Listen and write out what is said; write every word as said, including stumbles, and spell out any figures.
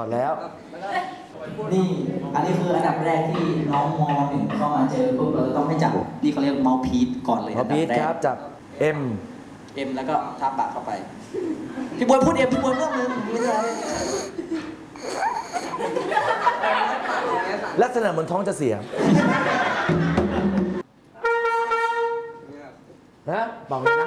อดแล้วนี่อันนี้คืออันดับแรกที่น้องมอหนึ่งเข้ามาเจอปุ๊บเราจะต้องให้จับนี่เขาเรียกเมาส์พีทก่อนเลยเมาส์พีทครับจับ M เอ็มแล้วก็ทับปากเข้าไปพี่บวยพูดเอ็มพี่บวยเรื่องนึงไม่ใช่ลักษณะเหมือนท้องจะเสียนะบอกเลยนะ